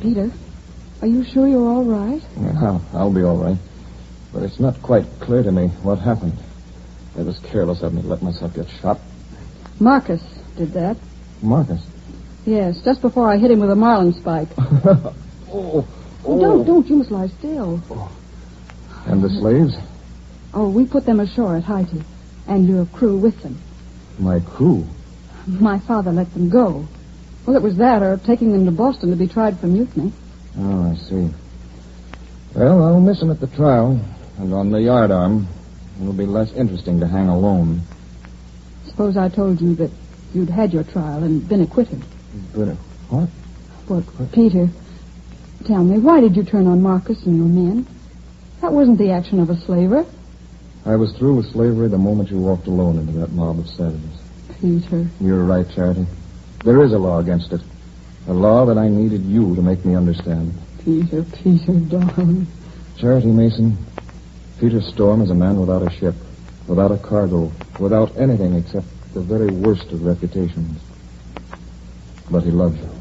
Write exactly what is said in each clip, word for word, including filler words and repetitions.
Peter, are you sure you're all right? Yeah, I'll, I'll be all right. But it's not quite clear to me what happened. I was careless of me to let myself get shot. Marcus did that. Marcus? Yes, just before I hit him with a marlin spike. oh, oh. Oh, don't, don't. You must lie still. Oh. And the slaves? Oh, we put them ashore at Haiti. And your crew with them. My crew? My father let them go. Well, it was that or taking them to Boston to be tried for mutiny. Oh, I see. Well, I'll miss him at the trial. And on the yardarm, it'll be less interesting to hang alone. Suppose I told you that you'd had your trial and been acquitted. But, what? But, what? Peter, tell me, why did you turn on Marcus and your men? That wasn't the action of a slaver. I was through with slavery the moment you walked alone into that mob of savages. Peter. You're right, Charity. There is a law against it. A law that I needed you to make me understand. Peter, Peter, darling. Charity Mason, Peter Storm is a man without a ship, without a cargo, without anything except the very worst of reputations. But he loves you.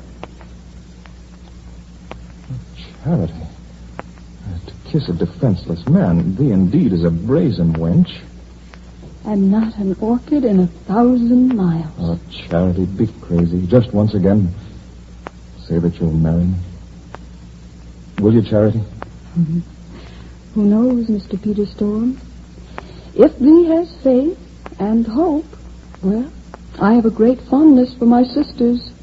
Charity. To kiss a defenseless man, thee indeed is a brazen wench. And not an orchid in a thousand miles. Oh, Charity, be crazy. Just once again, say that you'll marry me. Will you, Charity? Mm-hmm. Who knows, Mister Peter Storm? If thee has faith and hope, well, I have a great fondness for my sisters,